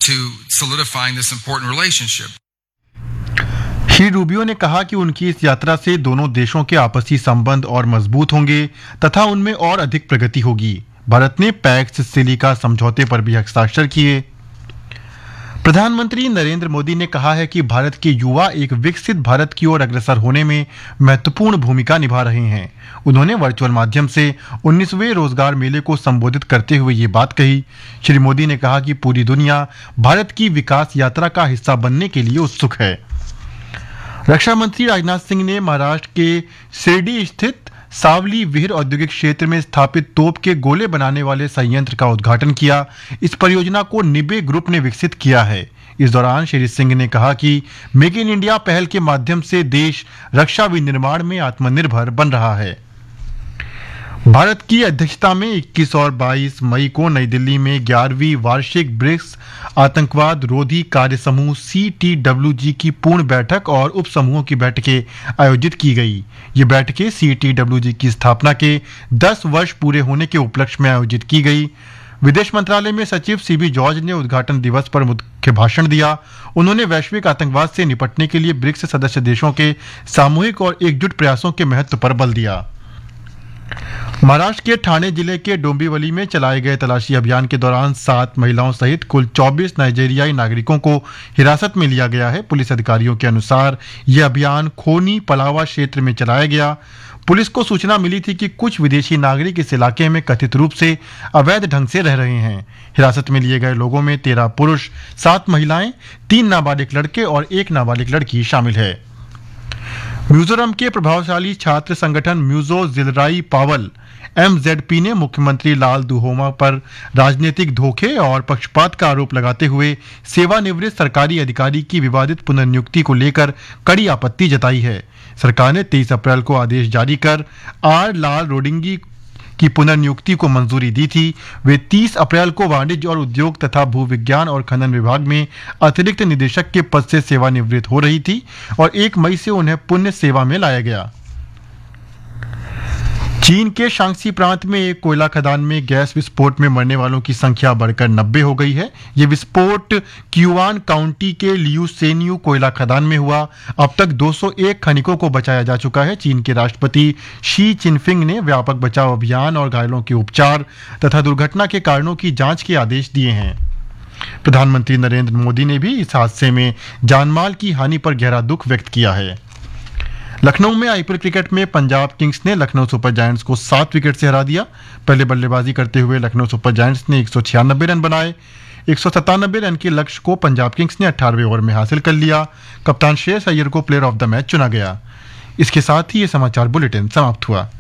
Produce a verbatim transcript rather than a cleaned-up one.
to solidifying this important relationship. Shri Rubio ने कहा कि उनकी इस यात्रा से दोनों देशों के आपसी संबंध और मजबूत होंगे तथा उनमें और अधिक प्रगति होगी। भारत ने पैक्स सिलिका समझौते पर भी हस्ताक्षर किए। प्रधानमंत्री नरेंद्र मोदी ने कहा है कि भारत के युवा एक विकसित भारत की ओर अग्रसर होने में महत्वपूर्ण भूमिका निभा रहे हैं। उन्होंने वर्चुअल माध्यम से उन्नीसवें रोजगार मेले को संबोधित करते हुए ये बात कही। श्री मोदी ने कहा कि पूरी दुनिया भारत की विकास यात्रा का हिस्सा बनने के लिए उत्सुक है। रक्षा मंत्री राजनाथ सिंह ने महाराष्ट्र के शिरडी स्थित सावली विहिर औद्योगिक क्षेत्र में स्थापित तोप के गोले बनाने वाले संयंत्र का उद्घाटन किया। इस परियोजना को निबे ग्रुप ने विकसित किया है। इस दौरान श्री सिंह ने कहा कि मेक इन इंडिया पहल के माध्यम से देश रक्षा विनिर्माण में आत्मनिर्भर बन रहा है। भारत की अध्यक्षता में इक्कीस और बाईस मई को नई दिल्ली में ग्यारहवीं वार्षिक ब्रिक्स आतंकवाद रोधी कार्य समूह सी टी डब्ल्यू जी की पूर्ण बैठक और उप समूहों की बैठकें आयोजित की गई। ये बैठकें सी टी डब्ल्यू जी की स्थापना के दस वर्ष पूरे होने के उपलक्ष्य में आयोजित की गई। विदेश मंत्रालय में सचिव सी बी जॉर्ज ने उद्घाटन दिवस पर मुख्य भाषण दिया। उन्होंने वैश्विक आतंकवाद से निपटने के लिए ब्रिक्स सदस्य देशों के सामूहिक और एकजुट प्रयासों के महत्व पर बल दिया। महाराष्ट्र के ठाणे जिले के डोंबिवली में चलाए गए तलाशी अभियान के दौरान सात महिलाओं सहित कुल चौबीस नाइजीरियाई नागरिकों को हिरासत में लिया गया है। पुलिस अधिकारियों के अनुसार यह अभियान खोनी पलावा क्षेत्र में चलाया गया। पुलिस को सूचना मिली थी कि कुछ विदेशी नागरिक इस इलाके में कथित रूप से अवैध ढंग से रह रहे हैं। हिरासत में लिए गए लोगों में तेरह पुरुष, सात महिलाएं, तीन नाबालिग लड़के और एक नाबालिग लड़की शामिल है। मिजोरम के प्रभावशाली छात्र संगठन म्यूजो जिलराई पावल एम जेड पी ने मुख्यमंत्री लाल दुहोमा पर राजनीतिक धोखे और पक्षपात का आरोप लगाते हुए सेवानिवृत्त सरकारी अधिकारी की विवादित पुनर्नियुक्ति को लेकर कड़ी आपत्ति जताई है। सरकार ने तेईस अप्रैल को आदेश जारी कर आर लाल रोडिंगी की पुनर्नियुक्ति को मंजूरी दी थी। वे तीस अप्रैल को वाणिज्य और उद्योग तथा भूविज्ञान और खनन विभाग में अतिरिक्त निदेशक के पद से सेवानिवृत्त हो रही थी और एक मई से उन्हें पुण्य सेवा में लाया गया। चीन के शांक्सी प्रांत में एक कोयला खदान में गैस विस्फोट में मरने वालों की संख्या बढ़कर नब्बे हो गई है। ये विस्फोट क्यूआन काउंटी के लियूसेन्यू कोयला खदान में हुआ। अब तक दो सौ एक खनिकों को बचाया जा चुका है। चीन के राष्ट्रपति शी चिनफिंग ने व्यापक बचाव अभियान और घायलों के उपचार तथा दुर्घटना के कारणों की जांच के आदेश दिए हैं। प्रधानमंत्री नरेंद्र मोदी ने भी इस हादसे में जानमाल की हानि पर गहरा दुख व्यक्त किया है। लखनऊ में आईपीएल क्रिकेट में पंजाब किंग्स ने लखनऊ सुपर जायंट्स को सात विकेट से हरा दिया। पहले बल्लेबाजी करते हुए लखनऊ सुपर जायंट्स ने एक सौ छियानबे रन बनाए। एक सौ सत्तानबे रन के लक्ष्य को पंजाब किंग्स ने अठारहवें ओवर में हासिल कर लिया। कप्तान श्रेयस अय्यर को प्लेयर ऑफ द मैच चुना गया। इसके साथ ही ये समाचार बुलेटिन समाप्त हुआ।